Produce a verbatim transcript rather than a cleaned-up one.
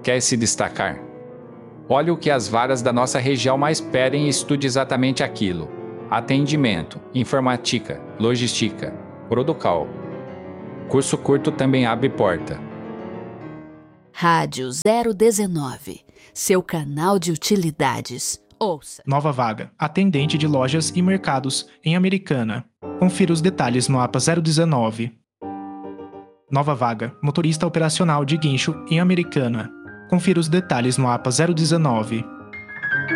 quer se destacar? Olhe o que as vagas da nossa região mais pedem e estude exatamente aquilo. Atendimento, informática, logística, Producal. Curso curto também abre porta. Rádio zero dezenove, seu canal de utilidades. Ouça. Nova vaga, atendente de lojas e mercados em Americana. Confira os detalhes no A P A zero dezenove. Nova vaga, motorista operacional de guincho em Americana. Confira os detalhes no A P A zero dezenove.